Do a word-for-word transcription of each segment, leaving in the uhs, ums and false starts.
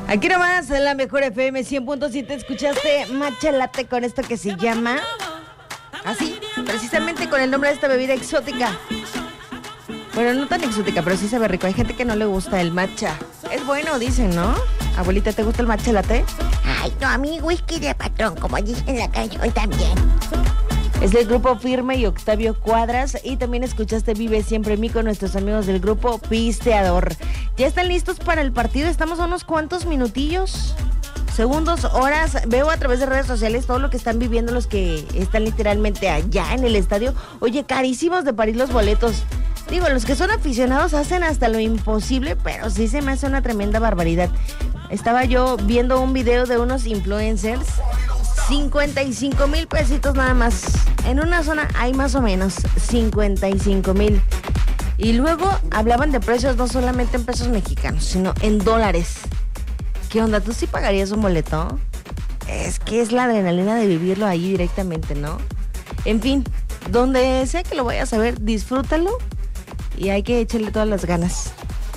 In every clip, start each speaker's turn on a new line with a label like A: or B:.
A: Aquí nomás en la mejor F M cien punto siete escuchaste Matcha Latte con esto que se llama así, precisamente con el nombre de esta bebida exótica. Bueno, no tan exótica, pero sí sabe rico. Hay gente que no le gusta el matcha. Es bueno, dicen, ¿no? Abuelita, ¿te gusta el matcha latte?
B: Ay, no, a mí whisky de patrón, como dice en la canción también.
A: Es del grupo Firme y Octavio Cuadras. Y también escuchaste Vive Siempre en Mí con nuestros amigos del grupo Pisteador. ¿Ya están listos para el partido? Estamos a unos cuantos minutillos, segundos, horas. Veo a través de redes sociales todo lo que están viviendo los que están literalmente allá en el estadio. Oye, carísimos de París los boletos. Digo, los que son aficionados hacen hasta lo imposible, pero sí se me hace una tremenda barbaridad. Estaba yo viendo un video de unos influencers, cincuenta y cinco mil pesitos nada más. En una zona hay más o menos cincuenta y cinco mil. Y luego hablaban de precios no solamente en pesos mexicanos, sino en dólares. ¿Qué onda? ¿Tú sí pagarías un boleto? Es que es la adrenalina de vivirlo ahí directamente, ¿no? En fin, donde sea que lo vayas a ver, disfrútalo. Y hay que echarle todas las ganas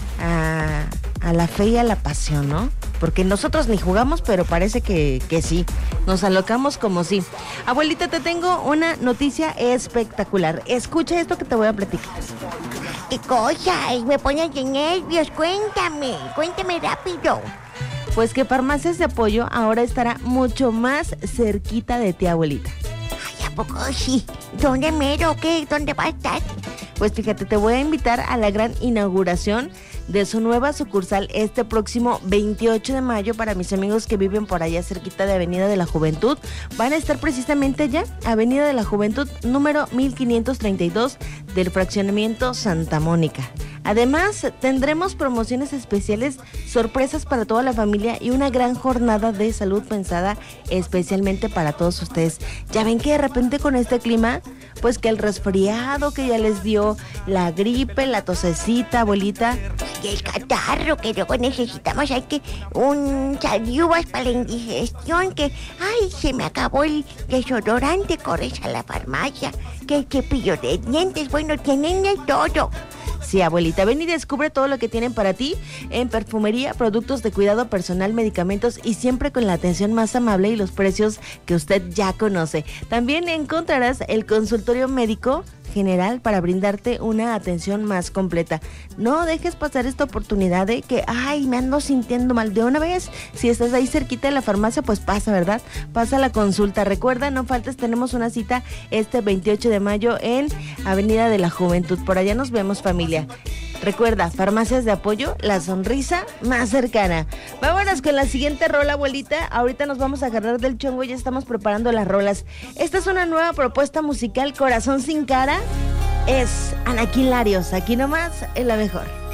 A: a, a la fe y a la pasión, ¿no? Porque nosotros ni jugamos, pero parece que, que sí. Nos alocamos como sí. Abuelita, te tengo una noticia espectacular. Escucha esto que te voy a platicar.
B: ¿Qué cosa? Ay, me pones de nervios. Cuéntame, cuéntame rápido.
A: Pues que Farmacias de Apoyo ahora estará mucho más cerquita de ti, abuelita.
B: Ay, ¿a poco sí? ¿Dónde mero? ¿Qué? ¿Dónde va a estar?
A: Pues fíjate, te voy a invitar a la gran inauguración de su nueva sucursal este próximo veintiocho de mayo para mis amigos que viven por allá cerquita de Avenida de la Juventud. Van a estar precisamente allá, Avenida de la Juventud número mil quinientos treinta y dos del fraccionamiento Santa Mónica. Además, tendremos promociones especiales, sorpresas para toda la familia y una gran jornada de salud pensada especialmente para todos ustedes. Ya ven que de repente con este clima, pues que el resfriado que ya les dio, la gripe, la tosecita, abuelita.
B: Y el catarro que luego necesitamos, hay que un saliuvas para la indigestión, que ay, se me acabó el desodorante, corres a la farmacia, que el cepillo de dientes, bueno, tienen de todo.
A: Sí, abuelita, ven y descubre todo lo que tienen para ti en perfumería, productos de cuidado personal, medicamentos y siempre con la atención más amable y los precios que usted ya conoce. También encontrarás el consultorio médico general para brindarte una atención más completa. No dejes pasar esta oportunidad de que, ay, me ando sintiendo mal de una vez. Si estás ahí cerquita de la farmacia, pues pasa, ¿verdad? Pasa la consulta. Recuerda, no faltes, tenemos una cita este veintiocho de mayo en Avenida de la Juventud. Por allá nos vemos, familia. Recuerda, Farmacias de Apoyo, la sonrisa más cercana. Vámonos con la siguiente rola, abuelita. Ahorita nos vamos a agarrar del chongo y ya estamos preparando las rolas. Esta es una nueva propuesta musical, Corazón Sin Cara. Es Anaquín Larios, aquí nomás en la mejor.